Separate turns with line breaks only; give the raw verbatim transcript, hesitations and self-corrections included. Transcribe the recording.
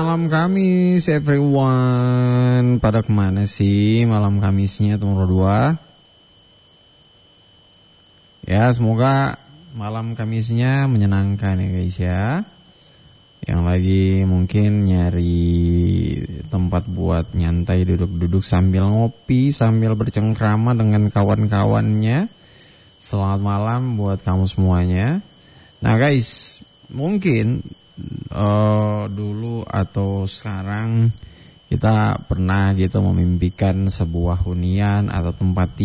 malam Kamis everyone. Pada kemana sih malam Kamisnya nomor dua? Ya semoga malam Kamisnya menyenangkan ya guys ya. Yang lagi mungkin nyari tempat buat nyantai duduk-duduk sambil ngopi, sambil bercengkrama dengan kawan-kawannya. Selamat malam buat kamu semuanya. Nah guys, mungkin uh, dulu atau sekarang kita pernah gitu memimpikan sebuah hunian atau tempat